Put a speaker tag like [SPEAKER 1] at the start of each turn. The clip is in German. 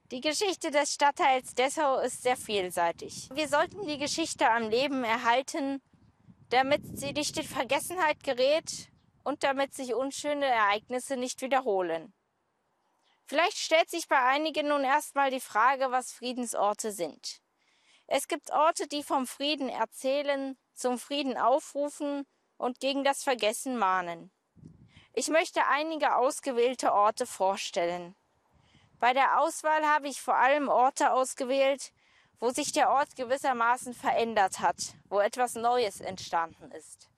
[SPEAKER 1] Die Geschichte des Stadtteils Dessau ist sehr vielseitig. Wir sollten die Geschichte am Leben erhalten, damit sie nicht in Vergessenheit gerät und damit sich unschöne Ereignisse nicht wiederholen. Vielleicht stellt sich bei einigen nun erstmal die Frage, was Friedensorte sind. Es gibt Orte, die vom Frieden erzählen, zum Frieden aufrufen und gegen das Vergessen mahnen. Ich möchte einige ausgewählte Orte vorstellen. Bei der Auswahl habe ich vor allem Orte ausgewählt, wo sich der Ort gewissermaßen verändert hat, wo etwas Neues entstanden ist.